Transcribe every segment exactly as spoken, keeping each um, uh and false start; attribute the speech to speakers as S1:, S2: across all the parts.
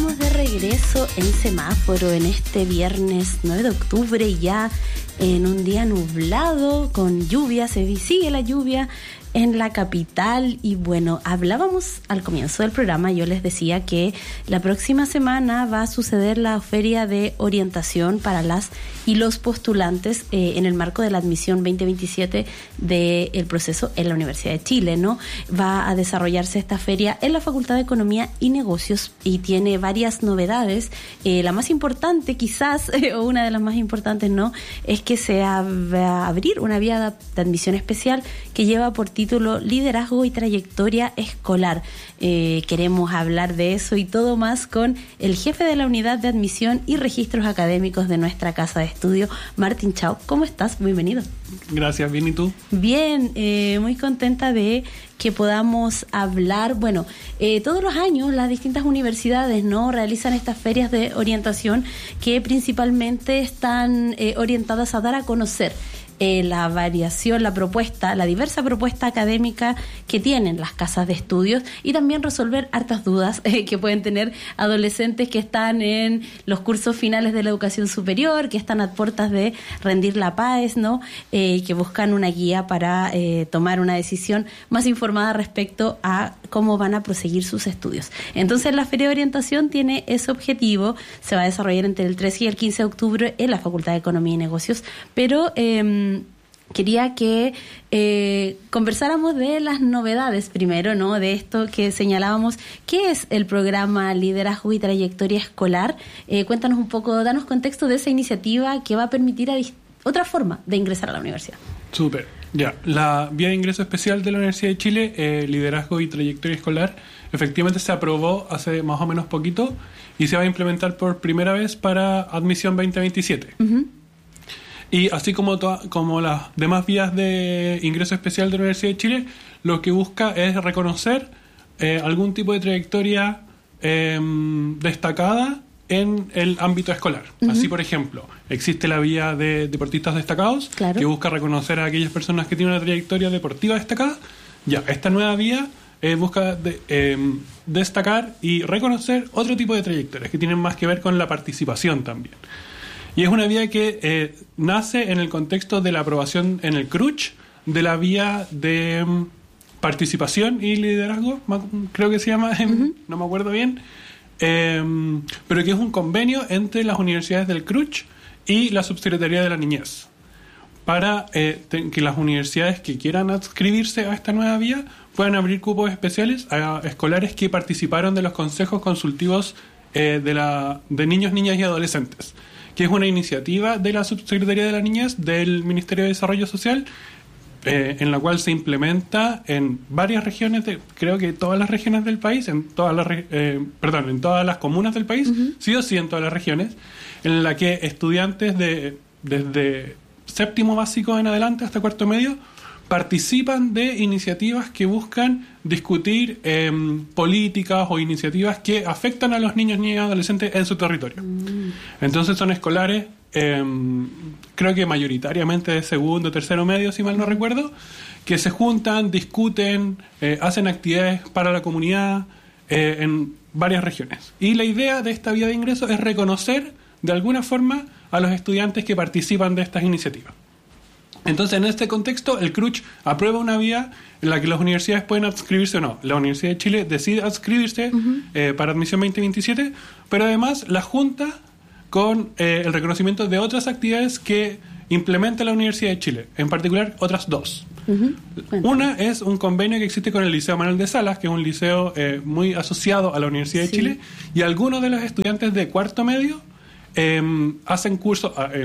S1: estamos de regreso en Semáforo en este viernes nueve de octubre, ya en un día nublado, con lluvia, se sigue la lluvia en la capital. Y bueno, hablábamos al comienzo del programa, yo les decía que la próxima semana va a suceder la feria de orientación para las y los postulantes eh, en el marco de la admisión veinte veintisiete del proceso en la Universidad de Chile, ¿no? Va a desarrollarse esta feria en la Facultad de Economía y Negocios y tiene varias novedades. Eh, la más importante quizás, eh, o una de las más importantes, ¿no?, es que se va a abrir una vía de, de admisión especial que lleva por título Liderazgo y Trayectoria Escolar. Eh, queremos hablar de eso y todo más con el jefe de la Unidad de Admisión y Registros Académicos de nuestra Casa de Estudio, Martín Chao. ¿Cómo estás? Bienvenido.
S2: Gracias, bien, ¿y tú?
S1: Bien, eh, muy contenta de que podamos hablar. Bueno, eh, todos los años las distintas universidades, ¿no?, realizan estas ferias de orientación que principalmente están eh, orientadas a dar a conocer Eh, la variación, la propuesta, la diversa propuesta académica que tienen las casas de estudios y también resolver hartas dudas eh, que pueden tener adolescentes que están en los cursos finales de la educación superior, que están a puertas de rendir la PAES, ¿no?, eh, que buscan una guía para eh, tomar una decisión más informada respecto a cómo van a proseguir sus estudios. Entonces la Feria de Orientación tiene ese objetivo, se va a desarrollar entre el trece y el quince de octubre en la Facultad de Economía y Negocios, pero eh, quería que eh, conversáramos de las novedades primero, ¿no?, de esto que señalábamos. ¿Qué es el programa Liderazgo y Trayectoria Escolar? Eh, cuéntanos un poco, danos contexto de esa iniciativa que va a permitir a dist- otra forma de ingresar a la universidad.
S2: Súper. Ya, la vía de ingreso especial de la Universidad de Chile, eh, Liderazgo y Trayectoria Escolar, efectivamente se aprobó hace más o menos poquito y se va a implementar por primera vez para admisión veinte veintisiete. Uh-huh. Y así como, to- como las demás vías de ingreso especial de la Universidad de Chile, lo que busca es reconocer eh, algún tipo de trayectoria eh, destacada en el ámbito escolar. Uh-huh. Así, por ejemplo, existe la vía de deportistas destacados, claro, que busca reconocer a aquellas personas que tienen una trayectoria deportiva destacada. Ya, esta nueva vía eh, busca de, eh, destacar y reconocer otro tipo de trayectorias que tienen más que ver con la participación también. Y es una vía que eh, nace en el contexto de la aprobación en el C R U C H de la vía de um, participación y liderazgo, creo que se llama, uh-huh, no me acuerdo bien, eh, pero que es un convenio entre las universidades del C R U C H y la Subsecretaría de la Niñez para eh, te, que las universidades que quieran adscribirse a esta nueva vía puedan abrir cupos especiales a escolares que participaron de los consejos consultivos eh, de, la, de niños, niñas y adolescentes, que es una iniciativa de la Subsecretaría de la Niñez del Ministerio de Desarrollo Social, eh, en la cual se implementa en varias regiones, de, creo que todas las regiones del país, en todas las eh, perdón, en todas las comunas del país, uh-huh, sí o sí en todas las regiones, en la que estudiantes de desde séptimo básico en adelante hasta cuarto medio participan de iniciativas que buscan discutir eh, políticas o iniciativas que afectan a los niños, niñas y adolescentes en su territorio. Mm. Entonces son escolares, eh, creo que mayoritariamente de segundo, tercero medio, si mal no recuerdo, que se juntan, discuten, eh, hacen actividades para la comunidad eh, en varias regiones. Y la idea de esta vía de ingreso es reconocer de alguna forma a los estudiantes que participan de estas iniciativas. Entonces, en este contexto, el C R U C H aprueba una vía en la que las universidades pueden adscribirse o no. La Universidad de Chile decide adscribirse uh-huh, eh, para admisión veinte veintisiete, pero además la junta con eh, el reconocimiento de otras actividades que implementa la Universidad de Chile, en particular otras dos. Uh-huh. Una es un convenio que existe con el Liceo Manuel de Salas, que es un liceo eh, muy asociado a la Universidad de sí. Chile, y algunos de los estudiantes de cuarto medio eh, hacen cursos... Eh,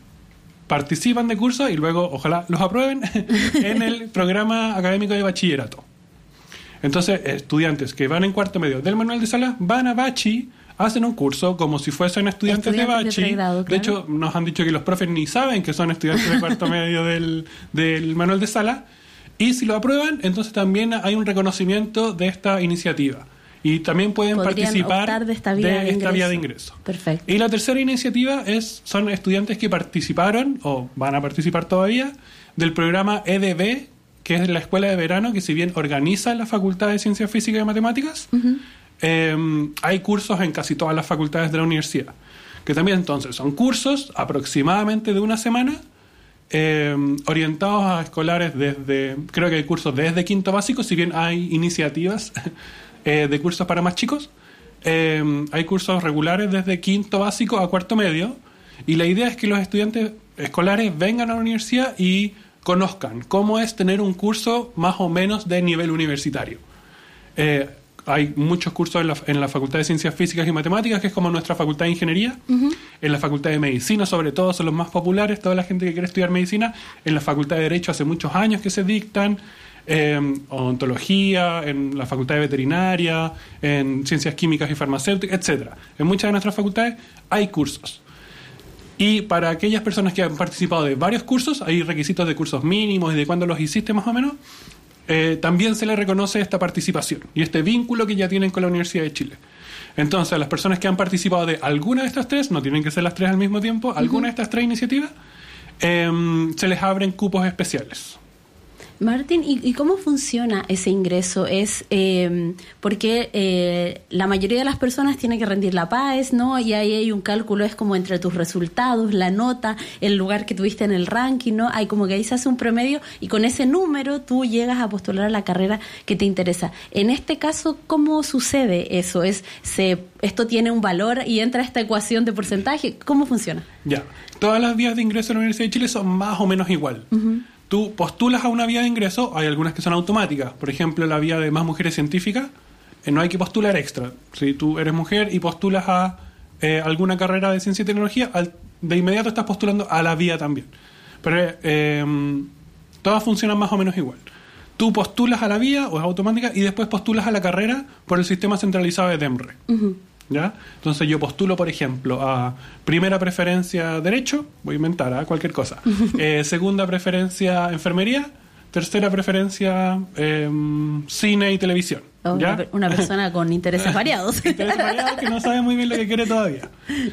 S2: participan de cursos y luego, ojalá, los aprueben en el programa académico de bachillerato. Entonces, estudiantes que van en cuarto medio del Manuel de Salas van a Bachi, hacen un curso como si fuesen estudiantes, estudiantes de Bachi. De, pregrado, claro. De hecho, nos han dicho que los profes ni saben que son estudiantes de cuarto medio del, del Manuel de Salas, y si lo aprueban, entonces también hay un reconocimiento de esta iniciativa. Y también pueden
S1: Podrían
S2: participar
S1: de esta, vía
S2: de
S1: de
S2: esta vía de ingreso.
S1: Perfecto.
S2: Y la tercera iniciativa es son estudiantes que participaron, o van a participar todavía, del programa E D B, que es la escuela de verano, que si bien organiza la Facultad de Ciencias Físicas y Matemáticas, uh-huh. eh, hay cursos en casi todas las facultades de la universidad, que también entonces son cursos aproximadamente de una semana, eh, orientados a escolares desde, creo que hay cursos desde quinto básico, si bien hay iniciativas eh, de cursos para más chicos, eh, hay cursos regulares desde quinto básico a cuarto medio, y la idea es que los estudiantes escolares vengan a la universidad y conozcan cómo es tener un curso más o menos de nivel universitario. Eh, hay muchos cursos en la, en la Facultad de Ciencias Físicas y Matemáticas, que es como nuestra Facultad de Ingeniería. Uh-huh. En la Facultad de Medicina, sobre todo, son los más populares, toda la gente que quiere estudiar medicina. En la Facultad de Derecho hace muchos años que se dictan. Eh, odontología, en la Facultad de Veterinaria, en Ciencias Químicas y Farmacéuticas, etcétera. En muchas de nuestras facultades hay cursos. Y para aquellas personas que han participado de varios cursos, hay requisitos de cursos mínimos y de cuándo los hiciste más o menos, eh, también se les reconoce esta participación y este vínculo que ya tienen con la Universidad de Chile. Entonces, a las personas que han participado de alguna de estas tres, no tienen que ser las tres al mismo tiempo, alguna uh-huh. de estas tres iniciativas, eh, se les abren cupos especiales.
S1: Martín, ¿y, ¿y cómo funciona ese ingreso? Es eh, porque eh, la mayoría de las personas tienen que rendir la P A E S, ¿no? Y ahí hay un cálculo, es como entre tus resultados, la nota, el lugar que tuviste en el ranking, ¿no? Hay como que ahí se hace un promedio y con ese número tú llegas a postular a la carrera que te interesa. En este caso, ¿cómo sucede eso? Es se esto tiene un valor y entra esta ecuación de porcentaje. ¿Cómo funciona?
S2: Ya, todas las vías de ingreso a la Universidad de Chile son más o menos igual. Uh-huh. Tú postulas a una vía de ingreso, hay algunas que son automáticas. Por ejemplo, la vía de Más Mujeres Científicas, eh, no hay que postular extra. Si tú eres mujer y postulas a eh, alguna carrera de ciencia y tecnología, al, de inmediato estás postulando a la vía también. Pero eh, todas funcionan más o menos igual. Tú postulas a la vía, o es automática, y después postulas a la carrera por el sistema centralizado de DEMRE. Uh-huh. ¿Ya? Entonces yo postulo, por ejemplo, a primera preferencia Derecho, voy a inventar ¿eh? cualquier cosa, eh, segunda preferencia Enfermería, tercera preferencia eh, Cine y Televisión.
S1: Oh, ¿ya? Una, una persona con intereses variados.
S2: Intereses variados que no sabe muy bien lo que quiere todavía.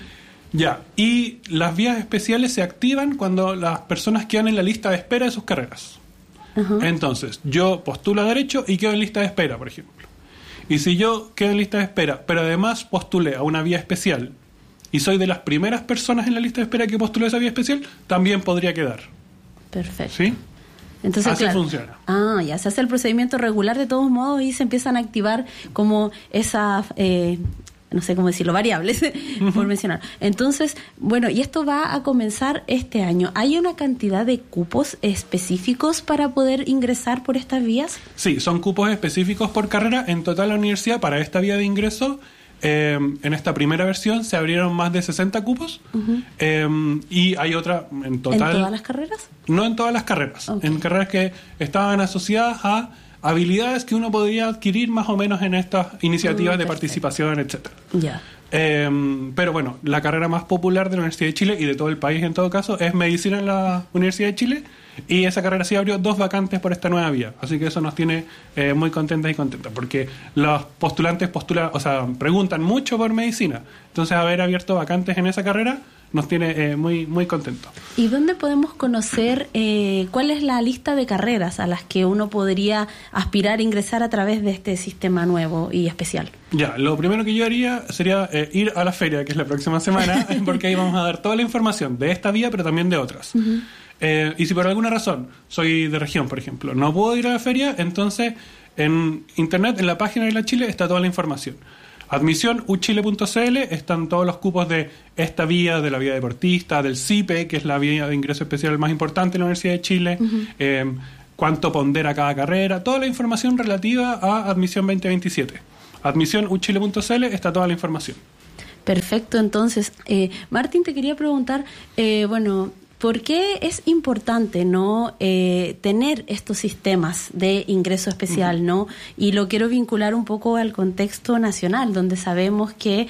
S2: Ya, y las vías especiales se activan cuando las personas quedan en la lista de espera de sus carreras. Uh-huh. Entonces, yo postulo a Derecho y quedo en lista de espera, por ejemplo. Y si yo quedo en lista de espera, pero además postulé a una vía especial y soy de las primeras personas en la lista de espera que postuló esa vía especial, también podría quedar.
S1: Perfecto.
S2: ¿Sí?
S1: Entonces,
S2: así
S1: claro,
S2: funciona.
S1: Ah, ya se hace el procedimiento regular de todos modos y se empiezan a activar como esa... Eh, no sé cómo decirlo, variables, uh-huh. por mencionar. Entonces, bueno, y esto va a comenzar este año. ¿Hay una cantidad de cupos específicos para poder ingresar por estas vías?
S2: Sí, son cupos específicos por carrera. En total, la universidad, para esta vía de ingreso, eh, en esta primera versión se abrieron más de sesenta cupos. Uh-huh. eh, y hay otra en total...
S1: ¿En todas las carreras?
S2: No en todas las carreras. Okay. En carreras que estaban asociadas a habilidades que uno podría adquirir más o menos en estas iniciativas mm, de participación, etcétera.
S1: Ya.
S2: Eh, pero bueno, la carrera más popular de la Universidad de Chile y de todo el país en todo caso es Medicina en la Universidad de Chile, y esa carrera sí abrió dos vacantes por esta nueva vía, así que eso nos tiene eh, muy contentas y contentas, porque los postulantes postulan, o sea, preguntan mucho por medicina, entonces haber abierto vacantes en esa carrera nos tiene eh, muy muy contentos.
S1: ¿Y dónde podemos conocer eh, cuál es la lista de carreras a las que uno podría aspirar a ingresar a través de este sistema nuevo y especial?
S2: Ya, lo primero que yo haría sería eh, ir a la feria, que es la próxima semana, porque ahí vamos a dar toda la información de esta vía, pero también de otras. Uh-huh. Eh, y si por alguna razón soy de región, por ejemplo, no puedo ir a la feria, entonces en internet, en la página de la Chile, está toda la información. Admisión u chile punto c l, están todos los cupos de esta vía, de la vía deportista, del C I P E, que es la vía de ingreso especial más importante en la Universidad de Chile, uh-huh. eh, cuánto pondera cada carrera, toda la información relativa a Admisión veinte veintisiete. Admisión u chile punto c l, está toda la información.
S1: Perfecto, entonces, eh, Martín, te quería preguntar, eh, bueno... ¿por qué es importante no eh, tener estos sistemas de ingreso especial, no? Y lo quiero vincular un poco al contexto nacional, donde sabemos que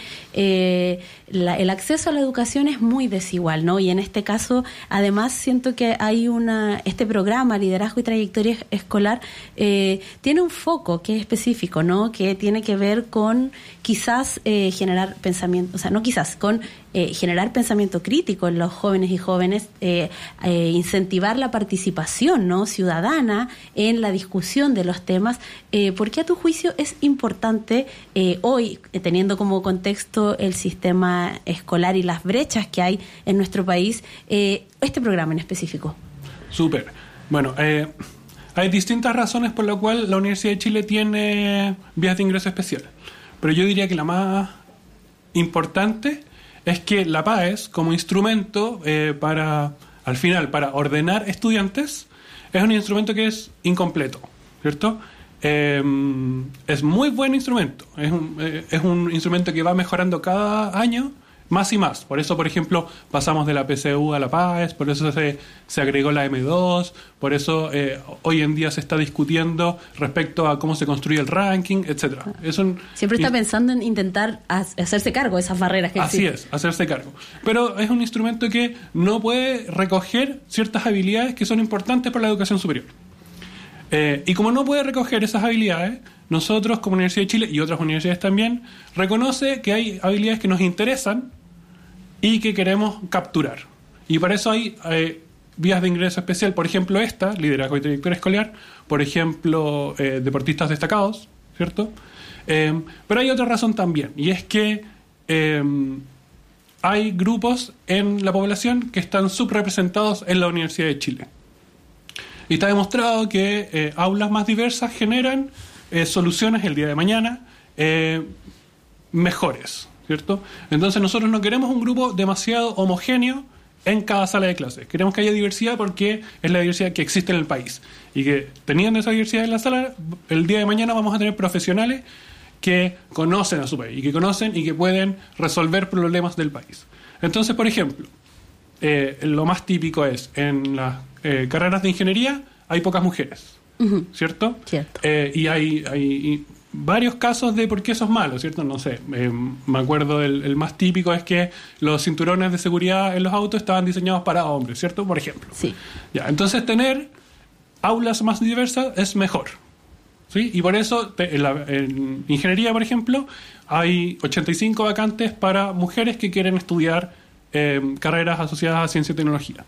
S1: eh, la, el acceso a la educación es muy desigual, ¿no? Y en este caso, además, siento que hay una este programa Liderazgo y Trayectoria Escolar eh, tiene un foco que es específico, ¿no? Que tiene que ver con quizás eh, generar pensamiento, o sea, no quizás, con eh, generar pensamiento crítico en los jóvenes y jóvenes eh, eh, incentivar la participación, ¿no?, ciudadana en la discusión de los temas. Eh, ¿Por qué a tu juicio es importante eh, hoy, eh, teniendo como contexto el sistema escolar y las brechas que hay en nuestro país, eh, este programa en específico?
S2: Súper. Bueno, eh, hay distintas razones por las cuales la Universidad de Chile tiene vías de ingreso especial. Pero yo diría que la más importante es que la PAES, como instrumento eh, para, al final, para ordenar estudiantes, es un instrumento que es incompleto, ¿cierto? Eh, es muy buen instrumento. Es un, eh, es un instrumento que va mejorando cada año más y más. Por eso, por ejemplo, pasamos de la P C U a la PAES, por eso se, se agregó la M dos, por eso eh, hoy en día se está discutiendo respecto a cómo se construye el ranking, etcétera. Es un,
S1: Siempre está pensando en intentar hacerse cargo de esas barreras que
S2: existen.
S1: Así
S2: es, hacerse cargo. Pero es un instrumento que no puede recoger ciertas habilidades que son importantes para la educación superior. Eh, y como no puede recoger esas habilidades, nosotros como Universidad de Chile y otras universidades también, reconoce que hay habilidades que nos interesan y que queremos capturar. Y para eso hay eh, vías de ingreso especial, por ejemplo esta, liderazgo y trayectoria escolar, por ejemplo eh, deportistas destacados, ¿cierto? Eh, pero hay otra razón también, y es que eh, hay grupos en la población que están subrepresentados en la Universidad de Chile. Y está demostrado que eh, aulas más diversas generan eh, soluciones el día de mañana eh, mejores, ¿cierto? Entonces nosotros no queremos un grupo demasiado homogéneo en cada sala de clases. Queremos que haya diversidad porque es la diversidad que existe en el país. Y que teniendo esa diversidad en la sala, el día de mañana vamos a tener profesionales que conocen a su país y que conocen y que pueden resolver problemas del país. Entonces, por ejemplo, eh, lo más típico es en las eh, carreras de ingeniería hay pocas mujeres, uh-huh. ¿cierto?
S1: Cierto.
S2: Eh, y hay... hay varios casos de por qué eso es malo, ¿cierto? No sé, eh, me acuerdo del el más típico es que los cinturones de seguridad en los autos estaban diseñados para hombres, ¿cierto? Por ejemplo.
S1: Sí.
S2: Ya, entonces tener aulas más diversas es mejor, ¿sí? Y por eso te, en, la, en ingeniería, por ejemplo, hay ochenta y cinco vacantes para mujeres que quieren estudiar eh, carreras asociadas a ciencia y tecnología.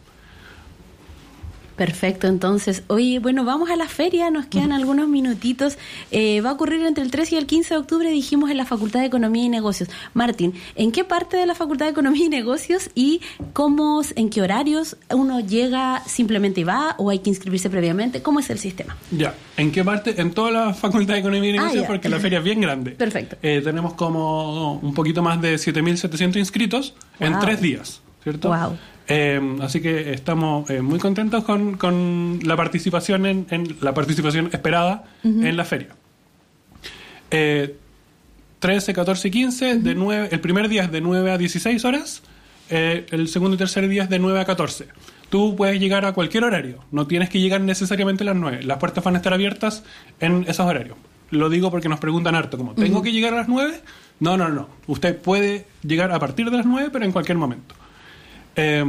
S1: Perfecto, entonces, oye, bueno, vamos a la feria, nos quedan uh-huh. algunos minutitos. Eh, va a ocurrir entre el tres y el quince de octubre, dijimos, en la Facultad de Economía y Negocios. Martín, ¿en qué parte de la Facultad de Economía y Negocios y cómo, en qué horarios uno llega simplemente y va o hay que inscribirse previamente? ¿Cómo es el sistema?
S2: Ya, ¿en qué parte? En toda la Facultad de Economía y Negocios, ah, porque la feria es bien grande.
S1: Perfecto.
S2: Eh, tenemos como un poquito más de siete mil setecientos inscritos wow. en tres días, ¿cierto?
S1: Wow.
S2: Eh, así que estamos eh, muy contentos con, con la participación en, en la participación esperada uh-huh. en la feria. Eh, trece, catorce y quince, uh-huh. de nueve, el primer día es de nueve a dieciséis horas, eh, el segundo y tercer día es de nueve a catorce. Tú puedes llegar a cualquier horario, no tienes que llegar necesariamente a las nueve. Las puertas van a estar abiertas en esos horarios. Lo digo porque nos preguntan harto, como, ¿tengo uh-huh. que llegar a las nueve? No, no, no. Usted puede llegar a partir de las nueve, pero en cualquier momento. Eh,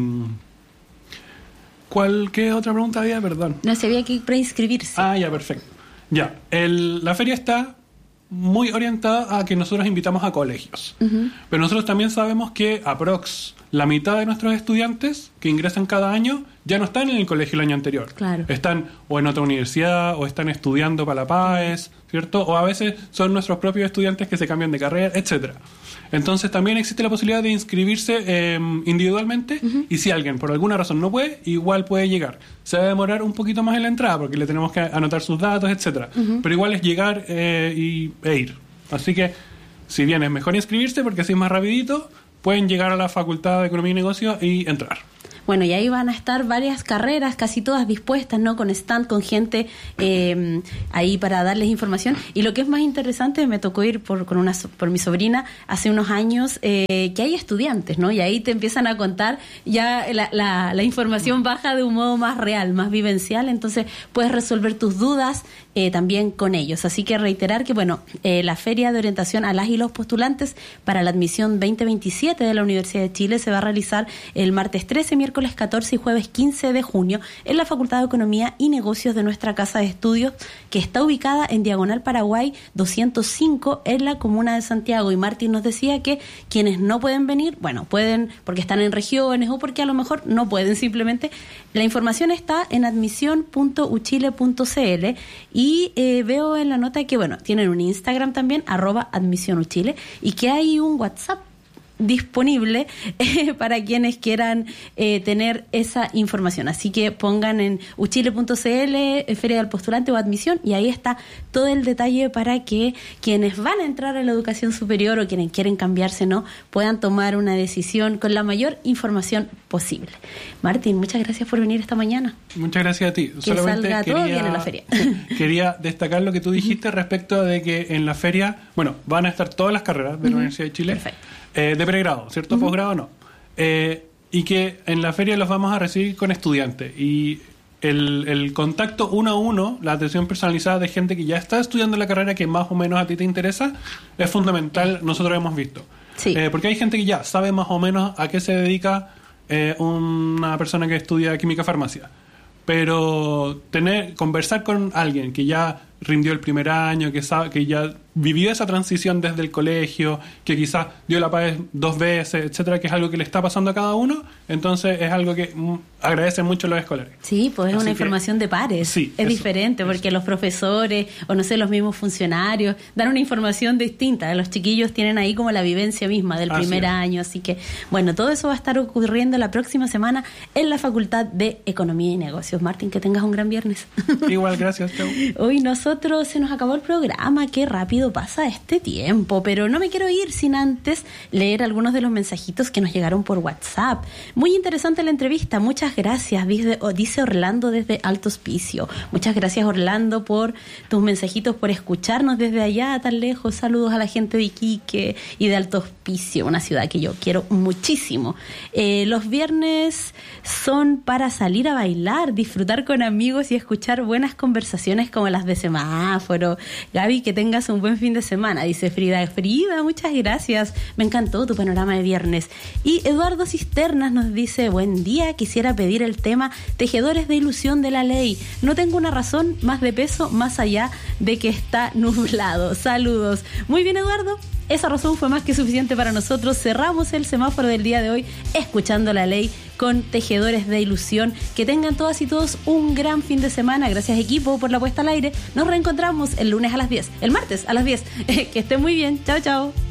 S2: ¿Cuál, qué otra pregunta había? Perdón.
S1: No se había que preinscribirse.
S2: Ah, ya, perfecto. Ya, el, la feria está muy orientada a que nosotros invitamos a colegios. Uh-huh. Pero nosotros también sabemos que aprox la mitad de nuestros estudiantes que ingresan cada año ya no están en el colegio el año anterior.
S1: Claro.
S2: Están o en otra universidad o están estudiando para la PAES, ¿cierto? O a veces son nuestros propios estudiantes que se cambian de carrera, etcétera. Entonces también existe la posibilidad de inscribirse eh, individualmente uh-huh. y si alguien por alguna razón no puede, igual puede llegar. Se va a demorar un poquito más en la entrada porque le tenemos que anotar sus datos, etcétera. Uh-huh. Pero igual es llegar eh, y, e ir. Así que si bien es mejor inscribirse porque así es más rapidito, pueden llegar a la Facultad de Economía y Negocios y entrar.
S1: Bueno, y ahí van a estar varias carreras, casi todas dispuestas, ¿no? Con stand, con gente eh, ahí para darles información. Y lo que es más interesante, me tocó ir por con una por mi sobrina hace unos años, eh, que hay estudiantes, ¿no? Y ahí te empiezan a contar, ya la, la, la información baja de un modo más real, más vivencial, entonces puedes resolver tus dudas eh, también con ellos. Así que reiterar que, bueno, eh, la Feria de Orientación a las y los Postulantes para la admisión veinte veintisiete de la Universidad de Chile se va a realizar el martes trece, miércoles miércoles catorce y jueves quince de junio en la Facultad de Economía y Negocios de nuestra Casa de Estudios, que está ubicada en Diagonal Paraguay doscientos cinco en la comuna de Santiago. Y Martín nos decía que quienes no pueden venir, bueno, pueden porque están en regiones o porque a lo mejor no pueden simplemente. La información está en admisión punto uchile punto cl y eh, veo en la nota que, bueno, tienen un Instagram también, arroba admisionuchile, y que hay un WhatsApp disponible eh, para quienes quieran eh, tener esa información. Así que pongan en uchile punto cl, eh, Feria del Postulante o Admisión, y ahí está todo el detalle para que quienes van a entrar a la educación superior o quienes quieren cambiarse, no, puedan tomar una decisión con la mayor información posible. Martín, muchas gracias por venir esta mañana.
S2: Muchas gracias a ti.
S1: Que
S2: Solamente
S1: salga
S2: quería,
S1: todo bien en la feria.
S2: Quería destacar lo que tú dijiste respecto de que en la feria, bueno, van a estar todas las carreras de la uh-huh. Universidad de Chile. Perfecto. Eh, de pregrado, ¿cierto? Uh-huh. Posgrado no. Eh, y que en la feria los vamos a recibir con estudiantes. Y el, el contacto uno a uno, la atención personalizada de gente que ya está estudiando la carrera que más o menos a ti te interesa, es fundamental, nosotros hemos visto.
S1: Sí.
S2: Eh, porque hay gente que ya sabe más o menos a qué se dedica eh, una persona que estudia química farmacia. Pero tener conversar con alguien que ya rindió el primer año, que sabe, que ya vivió esa transición desde el colegio, que quizás dio la paz dos veces, etcétera, que es algo que le está pasando a cada uno, entonces es algo que mm, agradecen mucho los escolares.
S1: Sí, pues es
S2: Así
S1: una
S2: que,
S1: información de pares.
S2: Sí,
S1: es
S2: eso,
S1: diferente,
S2: eso.
S1: Porque los profesores, o no sé, los mismos funcionarios, dan una información distinta. Los chiquillos tienen ahí como la vivencia misma del
S2: así
S1: primer
S2: es.
S1: año, así que, bueno, todo eso va a estar ocurriendo la próxima semana en la Facultad de Economía y Negocios. Martín, que tengas un gran viernes.
S2: Igual, gracias. Chau.
S1: Hoy nosotros se nos acabó el programa, qué rápido pasa este tiempo, pero no me quiero ir sin antes leer algunos de los mensajitos que nos llegaron por WhatsApp. Muy interesante la entrevista, muchas gracias, dice, dice Orlando desde Alto Hospicio. Muchas gracias, Orlando, por tus mensajitos, por escucharnos desde allá tan lejos. Saludos a la gente de Iquique y de Alto Hospicio, una ciudad que yo quiero muchísimo. Eh, los viernes son para salir a bailar, disfrutar con amigos y escuchar buenas conversaciones como las de semáforo. Gaby, que tengas un buen fin de semana, dice Frida. Frida, muchas gracias. Me encantó tu panorama de viernes. Y Eduardo Cisternas nos dice, buen día, quisiera pedir el tema Tejedores de Ilusión de la Ley. No tengo una razón más de peso más allá de que está nublado. Saludos. Muy bien, Eduardo. Esa razón fue más que suficiente para nosotros. Cerramos el semáforo del día de hoy escuchando la ley con Tejedores de Ilusión. Que tengan todas y todos un gran fin de semana. Gracias, equipo, por la puesta al aire. Nos reencontramos el lunes a las diez, el martes a las diez. Que estén muy bien. Chao, chao.